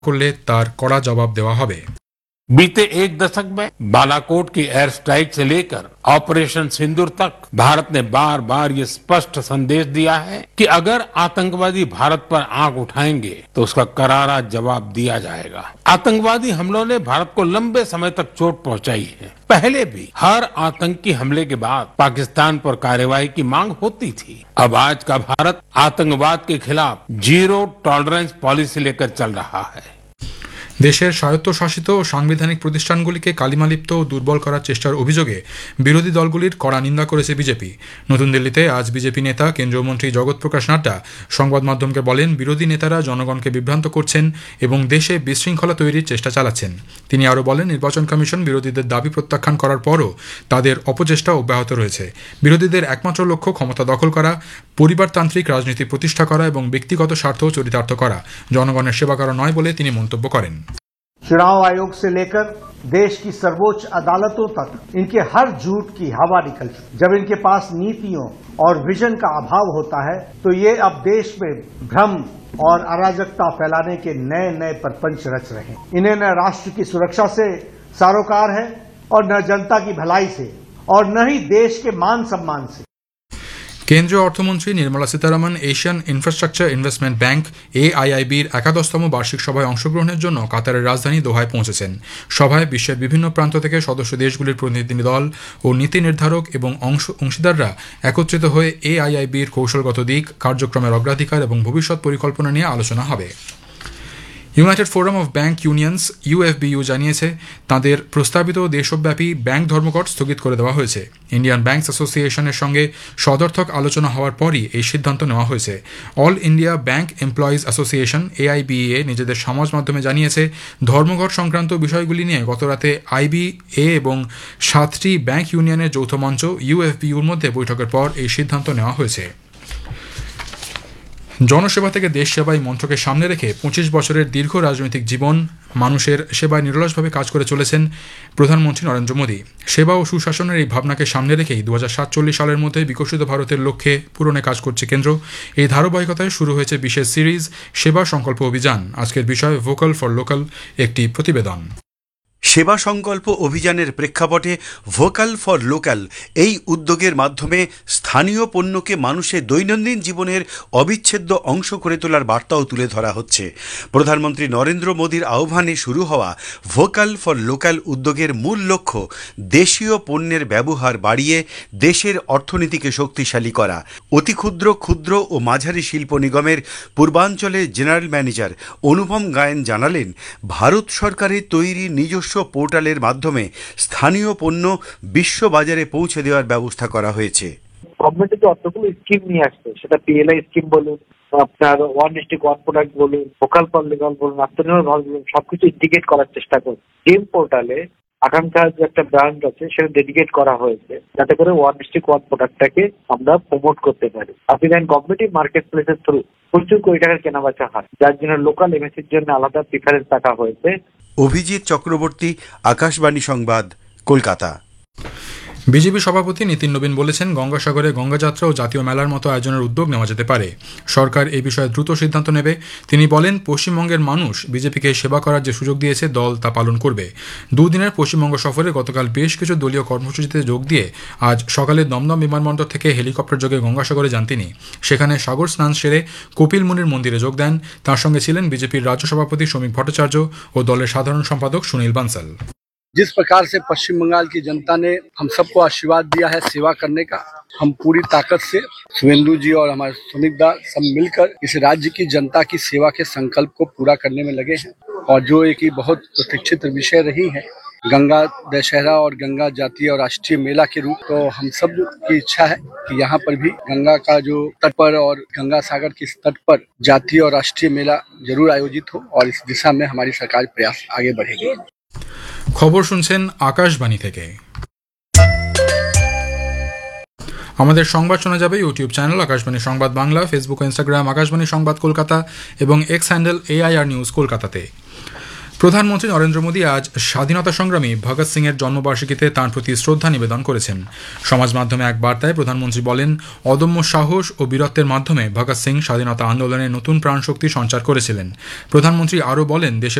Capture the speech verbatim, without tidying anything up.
করলে তার কড়া জবাব দেওয়া হবে। बीते एक दशक में बालाकोट की एयर स्ट्राइक से लेकर ऑपरेशन सिंदूर तक भारत ने बार बार ये स्पष्ट संदेश दिया है कि अगर आतंकवादी भारत पर आंख उठाएंगे तो उसका करारा जवाब दिया जाएगा। आतंकवादी हमलों ने भारत को लंबे समय तक चोट पहुंचाई है। पहले भी हर आतंकी हमले के बाद पाकिस्तान पर कार्रवाई की मांग होती थी। अब आज का भारत आतंकवाद के खिलाफ जीरो टॉलरेंस पॉलिसी लेकर चल रहा है। দেশের স্বায়ত্তশাসিত ও সাংবিধানিক প্রতিষ্ঠানগুলিকে কালিমালিপ্ত ও দুর্বল করার চেষ্টার অভিযোগে বিরোধী দলগুলির কড়া নিন্দা করেছে বিজেপি। নতুন দিল্লিতে আজ বিজেপি নেতা কেন্দ্রীয় মন্ত্রী জগৎ প্রকাশ নাড্ডা সংবাদ মাধ্যমকে বলেন, বিরোধী নেতারা জনগণকে বিভ্রান্ত করছেন এবং দেশে বিশৃঙ্খলা তৈরির চেষ্টা চালাচ্ছেন। তিনি আরও বলেন, নির্বাচন কমিশন বিরোধীদের দাবি প্রত্যাখ্যান করার পরও তাদের অপচেষ্টা অব্যাহত রয়েছে। বিরোধীদের একমাত্র লক্ষ্য ক্ষমতা দখল করা, পরিবারতান্ত্রিক রাজনীতি প্রতিষ্ঠা করা এবং ব্যক্তিগত স্বার্থ চরিতার্থ করা, জনগণের সেবা করা নয় বলে তিনি মন্তব্য করেন। चुनाव आयोग से लेकर देश की सर्वोच्च अदालतों तक इनके हर झूठ की हवा निकल चुकी। जब इनके पास नीतियों और विजन का अभाव होता है तो ये अब देश में भ्रम और अराजकता फैलाने के नए नए प्रपंच रच रहे हैं। इन्हें न राष्ट्र की सुरक्षा से सरोकार है और न जनता की भलाई से और न ही देश के मान सम्मान से। কেন্দ্রীয় অর্থমন্ত্রী Nirmala Sitharaman Asian infrastructure investment bank A I I বির একাদশতম বার্ষিক সভায় অংশগ্রহণের জন্য কাতারের রাজধানী দোহায় পৌঁছেছেন। সভায় বিশ্বের বিভিন্ন প্রান্ত থেকে সদস্য দেশগুলির প্রতিনিধি দল ও নীতি নির্ধারক এবং অংশ অংশীদাররা একত্রিত হয়ে এ আই আই বির কৌশলগত দিক, কার্যক্রমের অগ্রাধিকার এবং ভবিষ্যৎ পরিকল্পনা নিয়ে আলোচনা হবে। United forum of bank unions U F B U জানিয়েছে তাদের প্রস্তাবিত দেশব্যাপী ব্যাংক ধর্মঘট স্থগিত করে দেওয়া হয়েছে। ইন্ডিয়ান ব্যাংকস অ্যাসোসিয়েশনের সঙ্গে সদর্থক আলোচনা হওয়ার পরই এই সিদ্ধান্ত নেওয়া হয়েছে। All India bank employees association A I B A নিজেদের সমাজ মাধ্যমে জানিয়েছে, ধর্মঘট সংক্রান্ত বিষয়গুলি নিয়ে গতরাতে আই বি এ এবং সাতটি ব্যাংক ইউনিয়নের যৌথ মঞ্চ ইউ এফ বি ইউর মধ্যে বৈঠকের পর এই সিদ্ধান্ত নেওয়া হয়েছে। জনসেবা থেকে দেশ সেবাই মন্ত্রকে সামনে রেখে পঁচিশ বছরের দীর্ঘ রাজনৈতিক জীবন মানুষের সেবায় নিরলসভাবে কাজ করে চলেছেন প্রধানমন্ত্রী নরেন্দ্র মোদী। সেবা ও সুশাসনের এই ভাবনাকে সামনে রেখেই দু হাজার সাতচল্লিশ সালের মধ্যে বিকশিত ভারতের লক্ষ্যে পূরণে কাজ করছে কেন্দ্র। এই ধারাবাহিকতায় শুরু হয়েছে বিশেষ সিরিজ সেবা সংকল্প অভিযান। আজকের বিষয় ভোকাল ফর লোকাল, একটি প্রতিবেদন। সেবা সংকল্প অভিযানের প্রেক্ষাপটে ভোকাল ফর লোকাল এই উদ্যোগের মাধ্যমে স্থানীয় পণ্যকে মানুষের দৈনন্দিন জীবনের অবিচ্ছেদ্য অংশ করে তোলার বার্তাও তুলে ধরা হচ্ছে। প্রধানমন্ত্রী নরেন্দ্র মোদীর আহ্বানে শুরু হওয়া ভোকাল ফর লোকাল উদ্যোগের মূল লক্ষ্য দেশীয় পণ্যের ব্যবহার বাড়িয়ে দেশের অর্থনীতিকে শক্তিশালী করা। অতি ক্ষুদ্র ক্ষুদ্র ও মাঝারি শিল্প নিগমের পূর্বাঞ্চলের জেনারেল ম্যানেজার অনুপম গায়েন জানালেন, ভারত সরকারের তৈরি নিজস্ব পোর্টালের মাধ্যমে স্থানীয় পণ্য বিশ্ব বাজারে পৌঁছে দেওয়ার ব্যবস্থা করা হয়েছে। গভর্নমেন্ট যে অতগুলো স্কিম নিয়ে আসছে, সেটা পিএলআই স্কিম বলুন, আপনার ওয়ান ডিস্ট্রিক্ট ওয়ান প্রোডাক্ট বলুন, ভোকাল ফর লোকাল বলুন, আত্মনির্ভর ভারত বলুন, সবকিছু ইন্টিগ্রেট করার চেষ্টা করছে। গেম পোর্টালে আকাঙ্ক্ষার যে একটা ব্র্যান্ড আছে সেটা ডেডিকেট করা হয়েছে যাতে করে ওয়ান ডিস্ট্রিক্ট ওয়ান প্রোডাক্টটাকে আমরা প্রমোট করতে পারি। আপনি দেন গভর্নমেন্ট মার্কেট প্লেসের থ্রু প্রচুর কোটি টাকার কেনাবেচা হয়, যার জন্য লোকাল এমএসির জন্য আলাদা প্রিফারেন্স রাখা হয়েছে। অভিজিৎ চক্রবর্তী, আকাশবাণী সংবাদ, কলকাতা। বিজেপি সভাপতি নীতিন নবীন বলেছেন, গঙ্গাসাগরে গঙ্গাযাত্রা ও জাতীয় মেলার মতো আয়োজনের উদ্যোগ নেওয়া যেতে পারে। সরকার এই বিষয়ে দ্রুত সিদ্ধান্ত নেবে। তিনি বলেন, পশ্চিমবঙ্গের মানুষ বিজেপিকে সেবা করার যে সুযোগ দিয়েছে দল তা পালন করবে। দুদিনের পশ্চিমবঙ্গ সফরে গতকাল বেশ কিছু দলীয় কর্মসূচিতে যোগ দিয়ে আজ সকালে দমদম বিমানবন্দর থেকে হেলিকপ্টার যোগে গঙ্গাসাগরে যান তিনি। সেখানে সাগর স্নান সেরে কপিল মুনির মন্দিরে যোগ দেন। তার সঙ্গে ছিলেন বিজেপির রাজ্য সভাপতি শ্রমিক ভট্টাচার্য ও দলের সাধারণ সম্পাদক সুনীল বানসাল। जिस प्रकार से पश्चिम बंगाल की जनता ने हम सबको आशीर्वाद दिया है सेवा करने का, हम पूरी ताकत से शुभेंदु जी और हमारे सुनील दा सब मिलकर इस राज्य की जनता की सेवा के संकल्प को पूरा करने में लगे हैं। और जो एक बहुत प्रतीक्षित विषय रही है गंगा दशहरा और गंगा जातीय और राष्ट्रीय मेला के रूप, तो हम सब की इच्छा है कि यहाँ पर भी गंगा का जो तट पर और गंगा सागर के तट पर जातीय और राष्ट्रीय मेला जरूर आयोजित हो और इस दिशा में हमारी सरकार प्रयास आगे बढ़ेगी। খবর শুনছেন আকাশবাণী থেকে। আমাদের সংবাদ শোনা যাবে ইউটিউব চ্যানেল আকাশবাণী সংবাদ বাংলা, ফেসবুক ও ইনস্টাগ্রাম আকাশবাণী সংবাদ কলকাতা এবং এক্স হ্যান্ডেল এআইআর নিউজ কলকাতাতে। প্রধানমন্ত্রী নরেন্দ্র মোদী আজ স্বাধীনতা সংগ্রামী ভগৎ সিং এর জন্মবার্ষিকীতে তাঁর প্রতি শ্রদ্ধা নিবেদন করেছেন। সমাজ মাধ্যমে এক বার্তায় প্রধানমন্ত্রী বলেন, অদম্য সাহস ও বীরত্বের মাধ্যমে ভগৎ সিং স্বাধীনতা আন্দোলনে নতুন প্রাণশক্তি সঞ্চার করেছিলেন। প্রধানমন্ত্রী আরও বলেন, দেশের